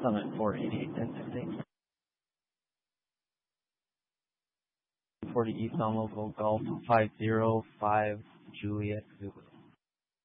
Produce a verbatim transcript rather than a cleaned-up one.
Summit four eighty-eight, ten sixteen. forty East on local Golf five zero five Juliet Zulu.